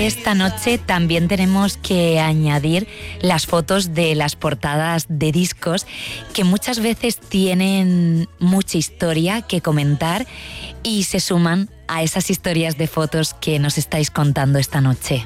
Esta noche también tenemos que añadir las fotos de las portadas de discos que muchas veces tienen mucha historia que comentar y se suman a esas historias de fotos que nos estáis contando esta noche.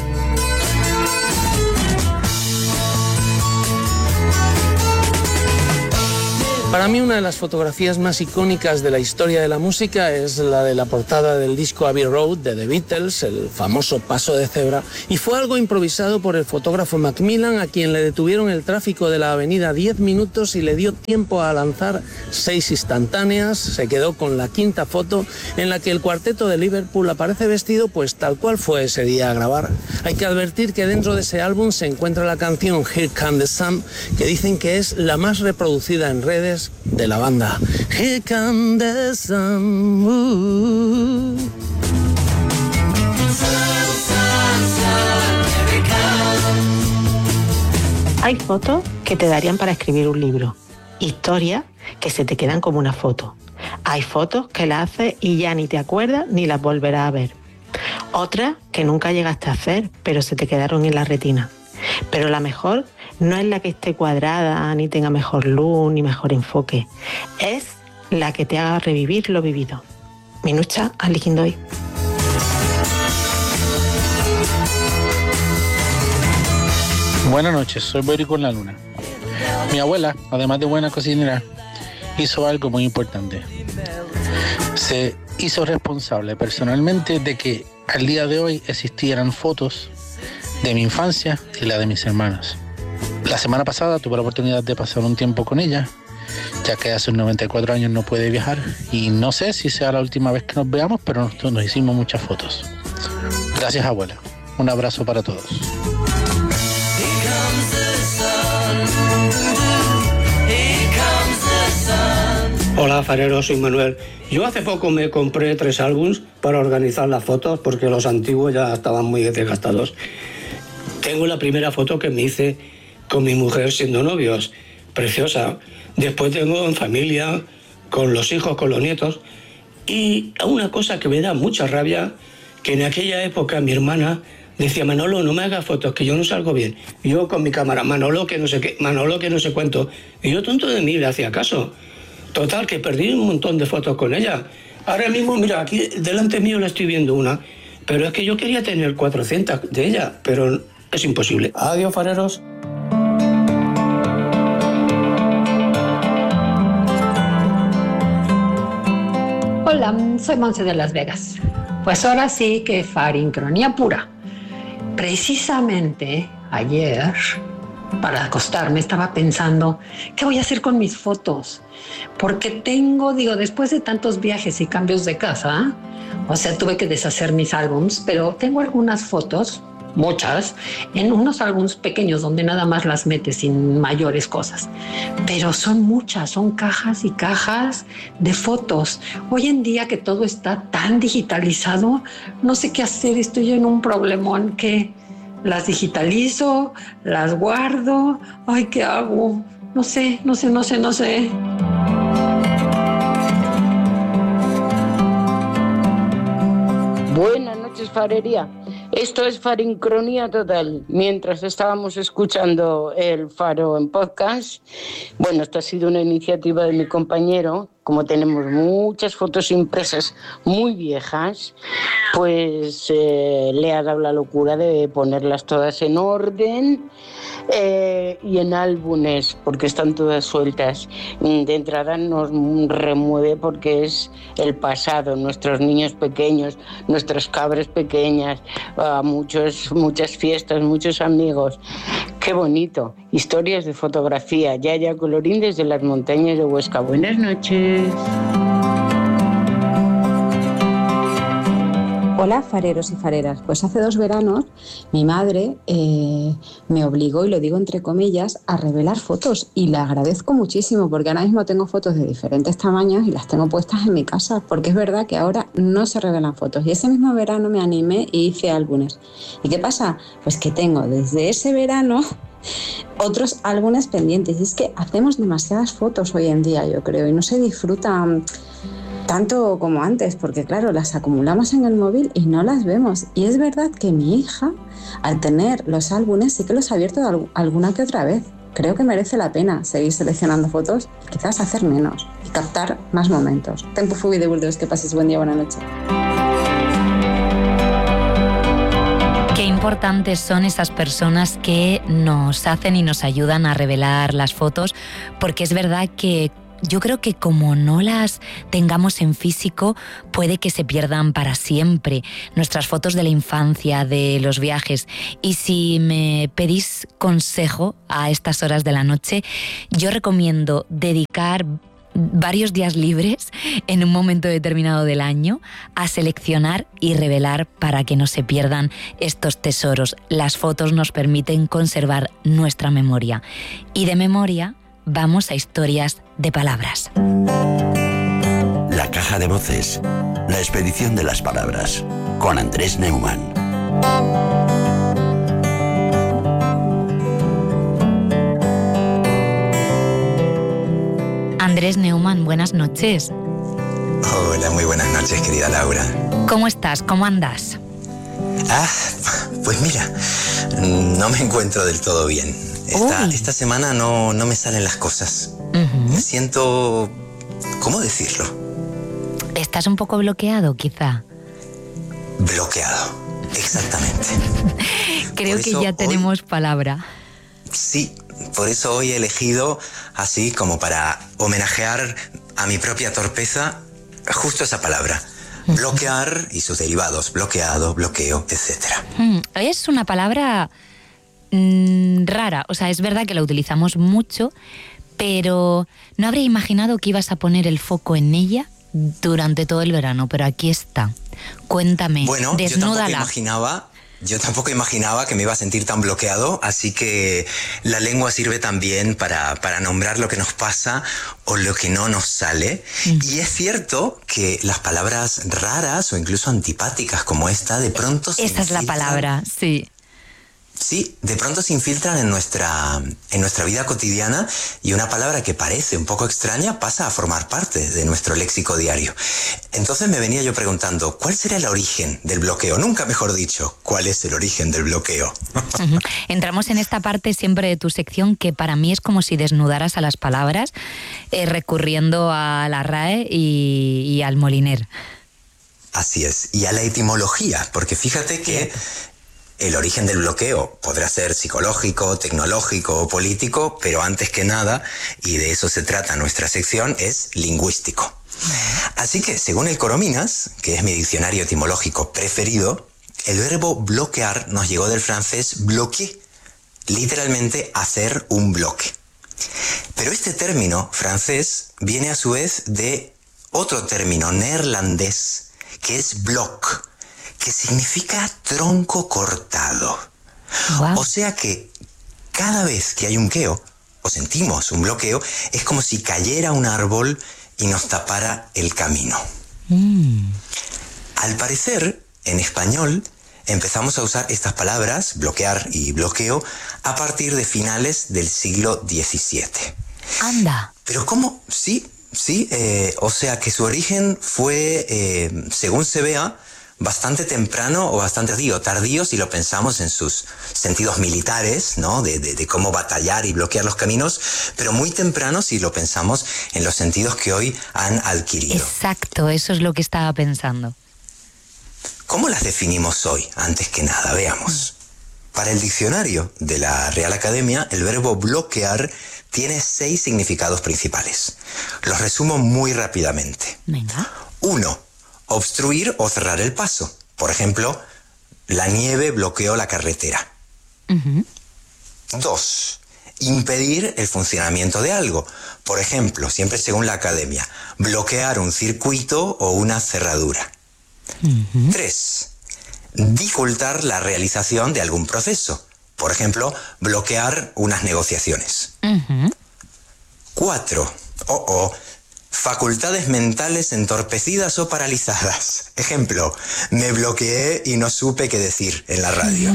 Para mí una de las fotografías más icónicas de la historia de la música es la de la portada del disco Abbey Road de The Beatles, el famoso paso de cebra, y fue algo improvisado por el fotógrafo Macmillan, a quien le detuvieron el tráfico de la avenida 10 minutos y le dio tiempo a lanzar 6 instantáneas. Se quedó con la quinta foto en la que el cuarteto de Liverpool aparece vestido pues tal cual fue ese día a grabar. Hay que advertir que dentro de ese álbum se encuentra la canción Here Comes the Sun, que dicen que es la más reproducida en redes de la banda. Here comes the sun. Hay fotos que te darían para escribir un libro, historias que se te quedan como una foto. Hay fotos que las haces y ya ni te acuerdas ni las volverás a ver. Otras que nunca llegaste a hacer, pero se te quedaron en la retina. Pero la mejor no es la que esté cuadrada, ni tenga mejor luz, ni mejor enfoque. Es la que te haga revivir lo vivido. Minucha Aliquindoy. Buenas noches, soy Borico en la Luna. Mi abuela, además de buena cocinera, hizo algo muy importante. Se hizo responsable personalmente de que al día de hoy existieran fotos de mi infancia y la de mis hermanos. La semana pasada tuve la oportunidad de pasar un tiempo con ella, ya que hace 94 años no puede viajar y no sé si sea la última vez que nos veamos, pero nosotros nos hicimos muchas fotos. Gracias, abuela. Un abrazo para todos. Hola, farero, soy Manuel. Yo hace poco me compré 3 álbums para organizar las fotos porque los antiguos ya estaban muy desgastados. Tengo la primera foto que me hice con mi mujer siendo novios, preciosa. Después tengo en familia, con los hijos, con los nietos. Y una cosa que me da mucha rabia, que en aquella época mi hermana decía: Manolo, no me hagas fotos, que yo no salgo bien. Y yo con mi cámara, Manolo, que no sé qué, Manolo, que no sé cuánto. Y yo, tonto de mí, le hacía caso. Total, que perdí un montón de fotos con ella. Ahora mismo, mira, aquí delante mío la estoy viendo una, pero es que yo quería tener 400 de ella, pero es imposible. Adiós, fareros. Hola, soy Monse de Las Vegas. Pues ahora sí que farincronía pura. Precisamente ayer, para acostarme, estaba pensando, ¿qué voy a hacer con mis fotos? Porque después de tantos viajes y cambios de casa, o sea, tuve que deshacer mis álbums, pero tengo algunas fotos, muchas, en unos álbums pequeños donde nada más las metes sin mayores cosas. Pero son muchas, son cajas y cajas de fotos. Hoy en día que todo está tan digitalizado, no sé qué hacer, estoy en un problemón que las digitalizo, las guardo. Ay, ¿qué hago? No sé. Buenas noches, farería. Esto es Farincronía Total. Mientras estábamos escuchando el Faro en podcast, bueno, esto ha sido una iniciativa de mi compañero. Como tenemos muchas fotos impresas muy viejas, pues le ha dado la locura de ponerlas todas en orden y en álbumes, porque están todas sueltas. De entrada nos remueve porque es el pasado, nuestros niños pequeños, nuestras cabras pequeñas, muchas fiestas, muchos amigos. Qué bonito. Historias de fotografía. Yaya Colorín desde las montañas de Huesca. Buenas noches. Hola, fareros y fareras. Pues hace 2 veranos mi madre me obligó, y lo digo entre comillas, a revelar fotos, y le agradezco muchísimo porque ahora mismo tengo fotos de diferentes tamaños y las tengo puestas en mi casa, porque es verdad que ahora no se revelan fotos, y ese mismo verano me animé y hice álbumes. ¿Y qué pasa? Pues que tengo desde ese verano otros álbumes pendientes, y es que hacemos demasiadas fotos hoy en día, yo creo, y no se disfrutan tanto como antes, porque claro, las acumulamos en el móvil y no las vemos. Y es verdad que mi hija, al tener los álbumes, sí que los ha abierto alguna que otra vez. Creo que merece la pena seguir seleccionando fotos y quizás hacer menos y captar más momentos. Tempo fugi de Burdeos, que pases buen día, buena noche. Qué importantes son esas personas que nos hacen y nos ayudan a revelar las fotos, porque es verdad que yo creo que como no las tengamos en físico, puede que se pierdan para siempre nuestras fotos de la infancia, de los viajes. Y si me pedís consejo a estas horas de la noche, yo recomiendo dedicar varios días libres en un momento determinado del año a seleccionar y revelar para que no se pierdan estos tesoros. Las fotos nos permiten conservar nuestra memoria. Y de memoria vamos a historias de palabras. La caja de voces. La expedición de las palabras. Con Andrés Neumann. Andrés Neumann, buenas noches. Hola, muy buenas noches, querida Laura. ¿Cómo estás? ¿Cómo andas? Pues mira, no me encuentro del todo bien. Esta semana no me salen las cosas. Me siento... ¿Cómo decirlo? ¿Estás un poco bloqueado, quizá? Bloqueado, exactamente. Creo que ya tenemos palabra. Sí, por eso hoy he elegido, así como para homenajear a mi propia torpeza, justo esa palabra. Bloquear y sus derivados, bloqueado, bloqueo, etc. Es una palabra rara, o sea, es verdad que la utilizamos mucho, pero no habría imaginado que ibas a poner el foco en ella durante todo el verano, pero aquí está. Cuéntame, bueno, desnúdala. Yo tampoco imaginaba que me iba a sentir tan bloqueado, así que la lengua sirve también para nombrar lo que nos pasa o lo que no nos sale. Y es cierto que las palabras raras o incluso antipáticas como esta, de pronto se Esa es la palabra, sí. Sí, de pronto se infiltran en nuestra vida cotidiana y una palabra que parece un poco extraña pasa a formar parte de nuestro léxico diario. Entonces me venía yo preguntando, ¿cuál será el origen del bloqueo? Nunca mejor dicho, ¿cuál es el origen del bloqueo? Entramos en esta parte siempre de tu sección que para mí es como si desnudaras a las palabras recurriendo a la RAE y al Moliner. Así es, y a la etimología, porque fíjate que el origen del bloqueo podrá ser psicológico, tecnológico o político, pero antes que nada, y de eso se trata nuestra sección, es lingüístico. Así que, según el Coromines, que es mi diccionario etimológico preferido, el verbo bloquear nos llegó del francés bloquer, literalmente hacer un bloque. Pero este término francés viene a su vez de otro término neerlandés, que es bloc, que significa tronco cortado. Wow. O sea que cada vez que hay un bloqueo, o sentimos un bloqueo, es como si cayera un árbol y nos tapara el camino. Al parecer, en español, empezamos a usar estas palabras, bloquear y bloqueo, a partir de finales del siglo XVII. ¡Anda! Pero ¿cómo? Sí, o sea que su origen fue, según se vea, bastante temprano o bastante tardío si lo pensamos en sus sentidos militares, ¿no? De cómo batallar y bloquear los caminos, pero muy temprano si lo pensamos en los sentidos que hoy han adquirido. Exacto, eso es lo que estaba pensando. ¿Cómo las definimos hoy? Antes que nada, veamos. Para el diccionario de la Real Academia, el verbo bloquear tiene 6 significados principales. Los resumo muy rápidamente. Venga. 1. Obstruir o cerrar el paso. Por ejemplo, la nieve bloqueó la carretera. 2. Impedir el funcionamiento de algo. Por ejemplo, siempre según la academia, bloquear un circuito o una cerradura. 3. Dificultar la realización de algún proceso. Por ejemplo, bloquear unas negociaciones. 4. Facultades mentales entorpecidas o paralizadas. Ejemplo, me bloqueé y no supe qué decir en la radio.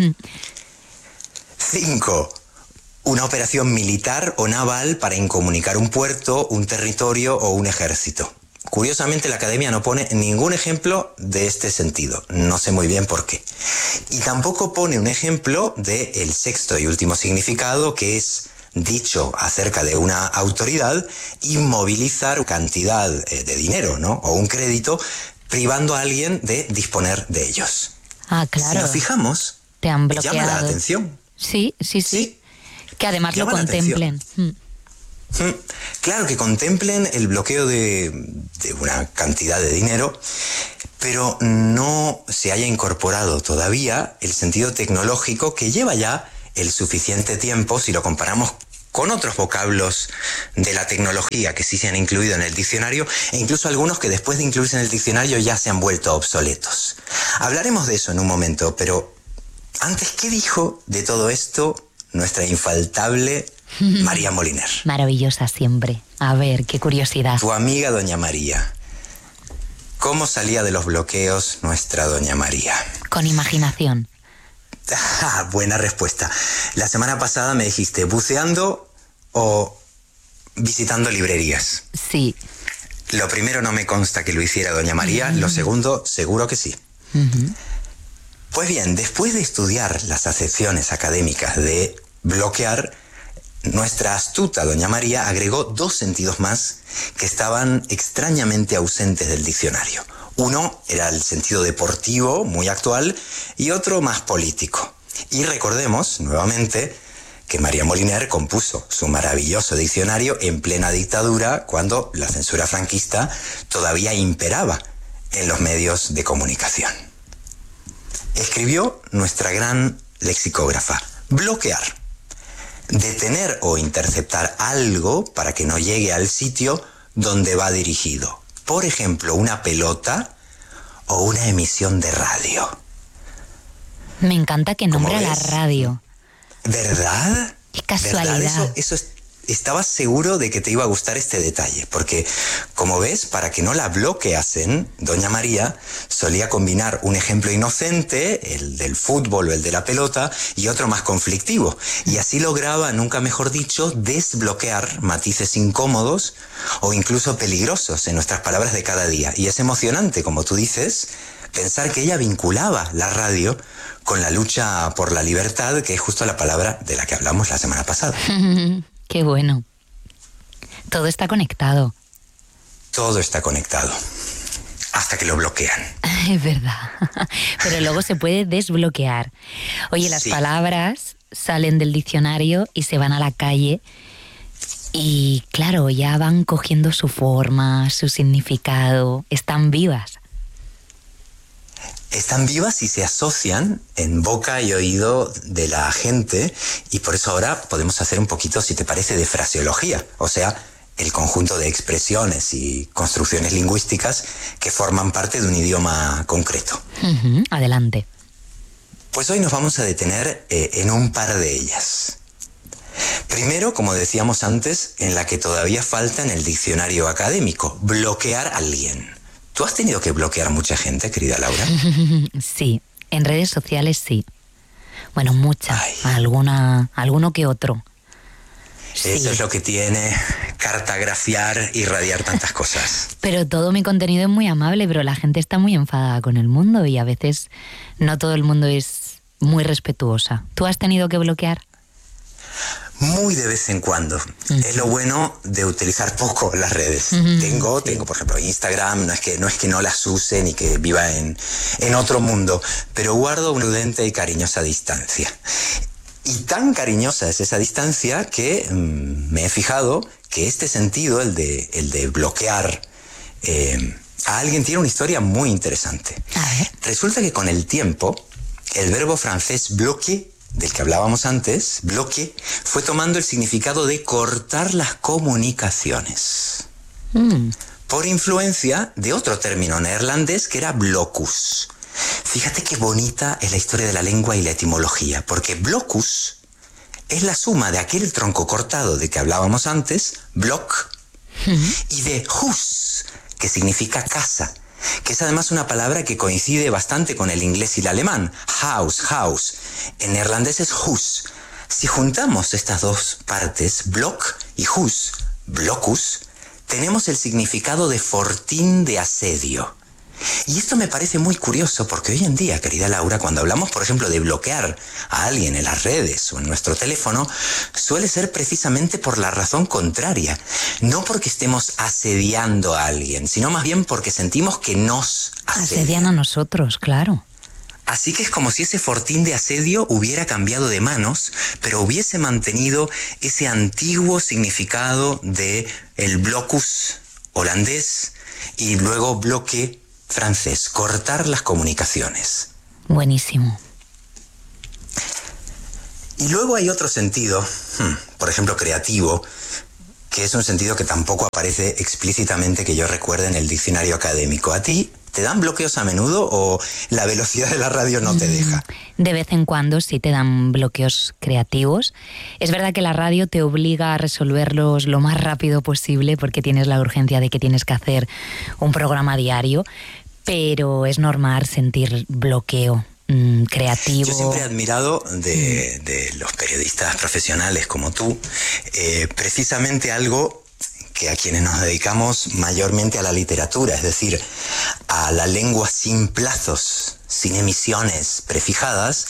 5. Una operación militar o naval para incomunicar un puerto, un territorio o un ejército. curiosamente la Academia no pone ningún ejemplo de este sentido. No sé muy bien por qué. Y tampoco pone un ejemplo del sexto y último significado, que es dicho acerca de una autoridad, inmovilizar cantidad de dinero, ¿no? O un crédito, privando a alguien de disponer de ellos. Ah, claro. Si nos fijamos, te han bloqueado. Llama la atención. Sí. Que además lo contemplen. Claro, que contemplen el bloqueo de una cantidad de dinero, pero no se haya incorporado todavía el sentido tecnológico que lleva ya el suficiente tiempo si lo comparamos con otros vocablos de la tecnología que sí se han incluido en el diccionario, e incluso algunos que después de incluirse en el diccionario ya se han vuelto obsoletos. Hablaremos de eso en un momento, pero antes, ¿qué dijo de todo esto nuestra infaltable María Moliner? Maravillosa siempre. A ver, qué curiosidad. Tu amiga Doña María. ¿Cómo salía de los bloqueos nuestra Doña María? Con imaginación. Buena respuesta. La semana pasada me dijiste buceando o visitando librerías. Sí. Lo primero no me consta que lo hiciera Doña María, lo segundo seguro que sí. Pues bien, después de estudiar las acepciones académicas de bloquear, nuestra astuta Doña María agregó 2 sentidos más que estaban extrañamente ausentes del diccionario. Uno era el sentido deportivo, muy actual, y otro más político. Y recordemos, nuevamente, que María Moliner compuso su maravilloso diccionario en plena dictadura, cuando la censura franquista todavía imperaba en los medios de comunicación. Escribió nuestra gran lexicógrafa: bloquear, detener o interceptar algo para que no llegue al sitio donde va dirigido. Por ejemplo, una pelota o una emisión de radio. Me encanta que nombra la radio. ¿Verdad? Qué casualidad. ¿Verdad? Eso estaba seguro de que te iba a gustar este detalle, porque, como ves, para que no la bloqueasen, Doña María solía combinar un ejemplo inocente, el del fútbol o el de la pelota, y otro más conflictivo. Y así lograba, nunca mejor dicho, desbloquear matices incómodos o incluso peligrosos en nuestras palabras de cada día. Y es emocionante, como tú dices, pensar que ella vinculaba la radio con la lucha por la libertad, que es justo la palabra de la que hablamos la semana pasada. Qué bueno. Todo está conectado. Todo está conectado. Hasta que lo bloquean. Es verdad. Pero luego se puede desbloquear. Oye, las palabras salen del diccionario y se van a la calle. Y claro, ya van cogiendo su forma, su significado. Están vivas. Están vivas y se asocian en boca y oído de la gente, y por eso ahora podemos hacer un poquito, si te parece, de fraseología, o sea, el conjunto de expresiones y construcciones lingüísticas que forman parte de un idioma concreto. Adelante. Pues hoy nos vamos a detener en un par de ellas. Primero, como decíamos antes, en la que todavía falta en el diccionario académico: bloquear a alguien. ¿Tú has tenido que bloquear mucha gente, querida Laura? Sí, en redes sociales sí. Bueno, muchas, alguno que otro. Eso es lo que tiene cartografiar y radiar tantas cosas. Pero todo mi contenido es muy amable, pero la gente está muy enfadada con el mundo y a veces no todo el mundo es muy respetuosa. ¿Tú has tenido que bloquear? Muy de vez en cuando. Es lo bueno de utilizar poco las redes. Tengo, por ejemplo, Instagram. No es que no las use ni que viva en otro mundo, pero guardo una prudente y cariñosa distancia. Y tan cariñosa es esa distancia que me he fijado que este sentido, el de bloquear a alguien, tiene una historia muy interesante. Resulta que con el tiempo, el verbo francés bloquer, del que hablábamos antes, bloque, fue tomando el significado de cortar las comunicaciones. Por influencia de otro término neerlandés que era blocus. Fíjate qué bonita es la historia de la lengua y la etimología, porque blocus es la suma de aquel tronco cortado de que hablábamos antes, block, y de hus, que significa casa, que es además una palabra que coincide bastante con el inglés y el alemán. House. En neerlandés es hus. Si juntamos estas dos partes, block y hus, blocus, tenemos el significado de fortín de asedio. Y esto me parece muy curioso porque hoy en día, querida Laura, cuando hablamos, por ejemplo, de bloquear a alguien en las redes o en nuestro teléfono, suele ser precisamente por la razón contraria. No porque estemos asediando a alguien, sino más bien porque sentimos que nos asedian a nosotros, claro. Así que es como si ese fortín de asedio hubiera cambiado de manos, pero hubiese mantenido ese antiguo significado de el blocus holandés y luego bloque francés, cortar las comunicaciones. Buenísimo. Y luego hay otro sentido, por ejemplo creativo, que es un sentido que tampoco aparece explícitamente que yo recuerde en el diccionario académico. ¿A ti te dan bloqueos a menudo o la velocidad de la radio no te deja? De vez en cuando sí te dan bloqueos creativos. Es verdad que la radio te obliga a resolverlos lo más rápido posible porque tienes la urgencia de que tienes que hacer un programa diario, pero es normal sentir bloqueo creativo. Yo siempre he admirado de los periodistas profesionales como tú, precisamente algo que a quienes nos dedicamos mayormente a la literatura, es decir, a la lengua sin plazos, sin emisiones prefijadas,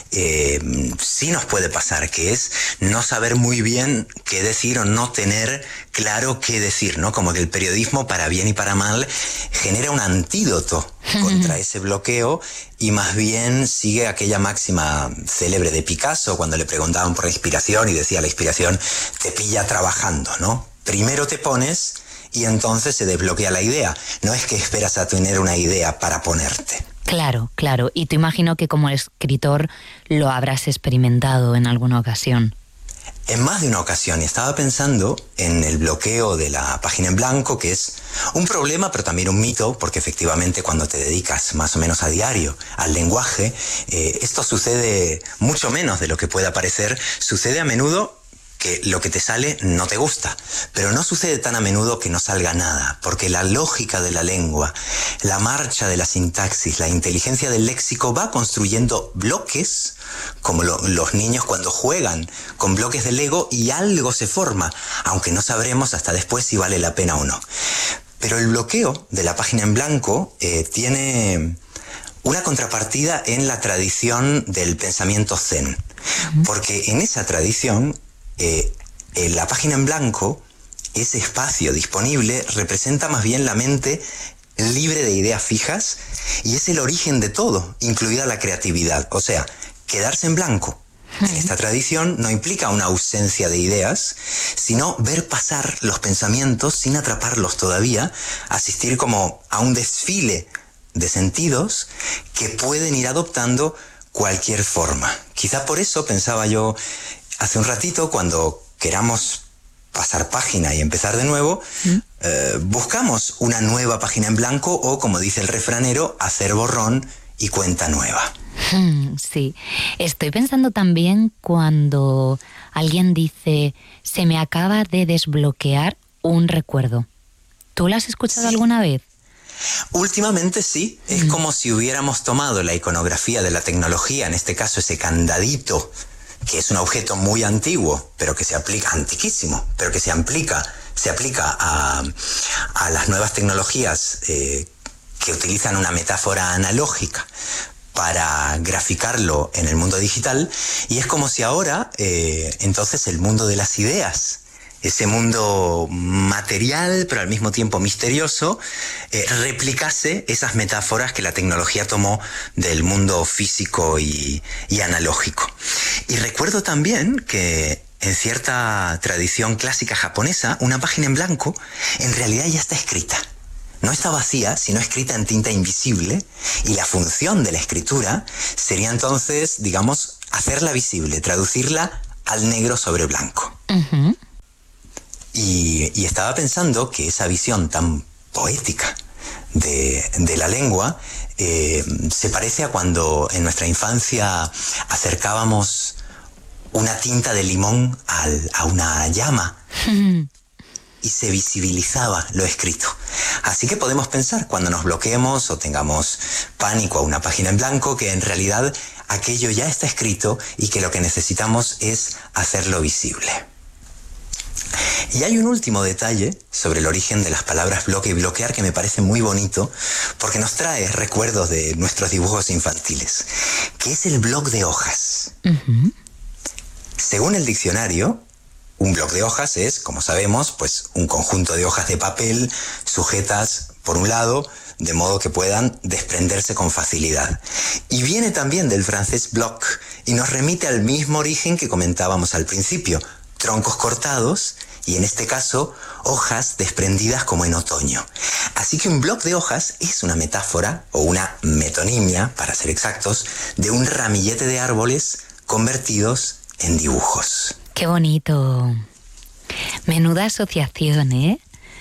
sí nos puede pasar, que es no saber muy bien qué decir o no tener claro qué decir, ¿no? Como que el periodismo, para bien y para mal, genera un antídoto contra ese bloqueo y más bien sigue aquella máxima célebre de Picasso cuando le preguntaban por la inspiración y decía: la inspiración te pilla trabajando, ¿no? Primero te pones y entonces se desbloquea la idea. No es que esperas a tener una idea para ponerte. Claro, claro. Y te imagino que como escritor lo habrás experimentado en alguna ocasión. En más de una ocasión. Y estaba pensando en el bloqueo de la página en blanco, que es un problema, pero también un mito, porque efectivamente cuando te dedicas más o menos a diario al lenguaje, esto sucede mucho menos de lo que pueda parecer. Sucede a menudo que lo que te sale no te gusta, pero no sucede tan a menudo que no salga nada, porque la lógica de la lengua, la marcha de la sintaxis, la inteligencia del léxico va construyendo bloques, como los niños cuando juegan con bloques de Lego, y algo se forma, aunque no sabremos hasta después si vale la pena o no. Pero el bloqueo de la página en blanco tiene una contrapartida en la tradición del pensamiento zen, porque en esa tradición la página en blanco, ese espacio disponible, representa más bien la mente libre de ideas fijas y es el origen de todo, incluida la creatividad. O sea, quedarse en blanco en esta tradición no implica una ausencia de ideas, sino ver pasar los pensamientos sin atraparlos todavía, asistir como a un desfile de sentidos que pueden ir adoptando cualquier forma. Quizá por eso pensaba yo hace un ratito, cuando queramos pasar página y empezar de nuevo, buscamos una nueva página en blanco o, como dice el refranero, hacer borrón y cuenta nueva. Sí, estoy pensando también cuando alguien dice: se me acaba de desbloquear un recuerdo. ¿Tú lo has escuchado alguna vez? Últimamente sí, es como si hubiéramos tomado la iconografía de la tecnología, en este caso ese candadito, que es un objeto muy antiguo, pero que se aplica, antiquísimo, pero que se aplica a las nuevas tecnologías que utilizan una metáfora analógica para graficarlo en el mundo digital, y es como si ahora, entonces, el mundo de las ideas, ese mundo material pero al mismo tiempo misterioso, replicase esas metáforas que la tecnología tomó del mundo físico y analógico. Y recuerdo también que en cierta tradición clásica japonesa, una página en blanco en realidad ya está escrita. No está vacía, sino escrita en tinta invisible, y la función de la escritura sería entonces, digamos, hacerla visible, traducirla al negro sobre blanco. Y estaba pensando que esa visión tan poética de la lengua se parece a cuando en nuestra infancia acercábamos una tinta de limón a una llama y se visibilizaba lo escrito. Así que podemos pensar, cuando nos bloqueemos o tengamos pánico a una página en blanco, que en realidad aquello ya está escrito y que lo que necesitamos es hacerlo visible. Y hay un último detalle sobre el origen de las palabras bloque y bloquear que me parece muy bonito porque nos trae recuerdos de nuestros dibujos infantiles, que es el bloc de hojas. Según el diccionario, un bloc de hojas es, como sabemos, pues un conjunto de hojas de papel sujetas por un lado, de modo que puedan desprenderse con facilidad. Y viene también del francés bloc y nos remite al mismo origen que comentábamos al principio, troncos cortados y en este caso hojas desprendidas como en otoño. Así que un bloc de hojas es una metáfora o una metonimia, para ser exactos, de un ramillete de árboles convertidos en dibujos. ¡Qué bonito! Menuda asociación, ¿eh?